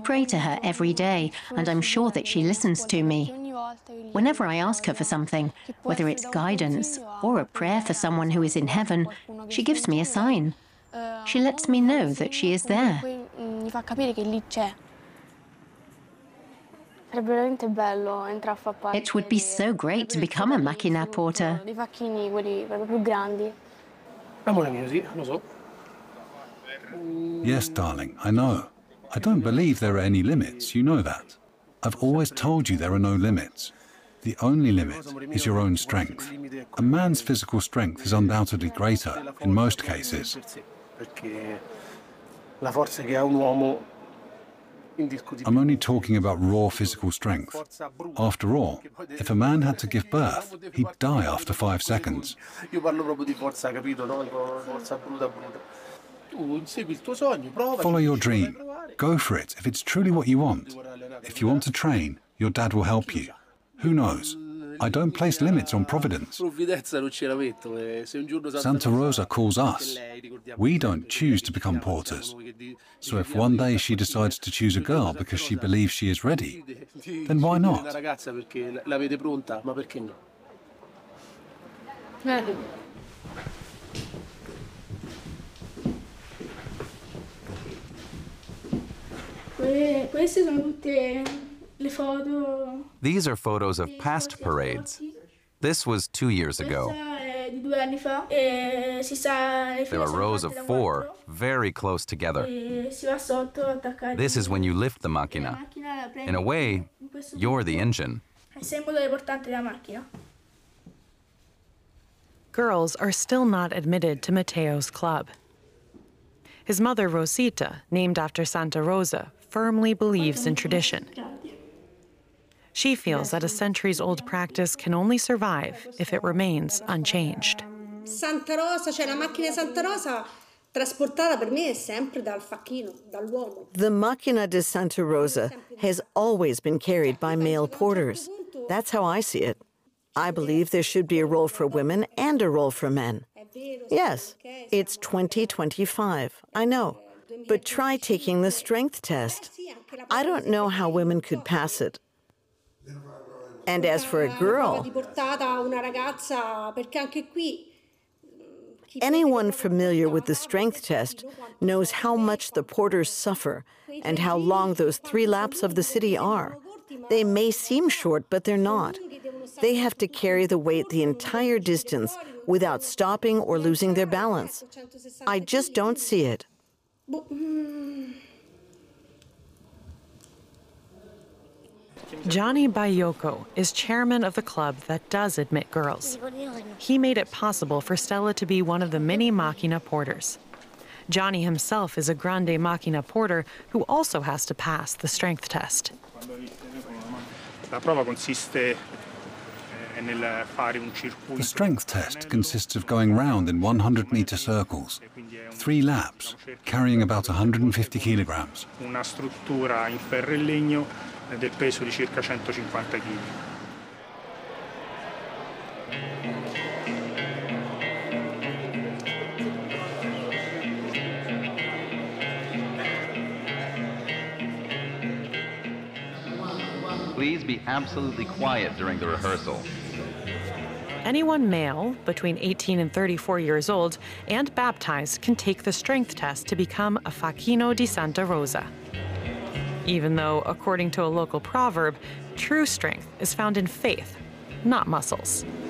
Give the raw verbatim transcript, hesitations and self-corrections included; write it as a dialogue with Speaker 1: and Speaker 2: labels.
Speaker 1: pray to her every day, and I'm sure that she listens to me. Whenever I ask her for something, whether it's guidance or a prayer for someone who is in heaven, she gives me a sign. She lets me know that she is there. It would be so great to become a macchina porter.
Speaker 2: Yes, darling, I know. I don't believe there are any limits, you know that. I've always told you there are no limits. The only limit is your own strength. A man's physical strength is undoubtedly greater in most cases. I'm only talking about raw physical strength. After all, if a man had to give birth, he'd die after five seconds. Follow your dream. Go for it if it's truly what you want. If you want to train, your dad will help you. Who knows? I don't place limits on Providence. Santa Rosa calls us. We don't choose to become porters. So if one day she decides to choose a girl because she believes she is ready, then why not?
Speaker 3: These are photos of past parades. This was two years ago. There are rows of four, very close together. This is when you lift the macchina. In a way, you're the engine.
Speaker 4: Girls are still not admitted to Matteo's club. His mother, Rosita, named after Santa Rosa, firmly believes in tradition. She feels that a centuries-old practice can only survive if it remains unchanged.
Speaker 5: Santa Rosa, cioè la macchina Santa Rosa, trasportata per me è sempre dal facchino, dall'uomo.
Speaker 6: The macchina di Santa Rosa has always been carried by male porters. That's how I see it. I believe there should be a role for women and a role for men. Yes, it's twenty twenty-five, I know. But try taking the strength test. I don't know how women could pass it. And as for a girl, anyone familiar with the strength test knows how much the porters suffer and how long those three laps of the city are. They may seem short, but they're not. They have to carry the weight the entire distance without stopping or losing their balance. I just don't see it.
Speaker 4: Gianni Baiocco is chairman of the club that does admit girls. He made it possible for Stella to be one of the many macchina porters. Gianni himself is a grande macchina porter who also has to pass the strength test.
Speaker 2: The strength test consists of going round in one hundred meter circles, three laps, carrying about one hundred fifty kilograms.
Speaker 7: Una struttura in ferro e legno del peso di circa centocinquanta chili.
Speaker 3: Please be absolutely quiet during the rehearsal.
Speaker 4: Anyone male, between eighteen and thirty-four years old, and baptized can take the strength test to become a facchino di Santa Rosa. Even though, according to a local proverb, true strength is found in faith, not muscles.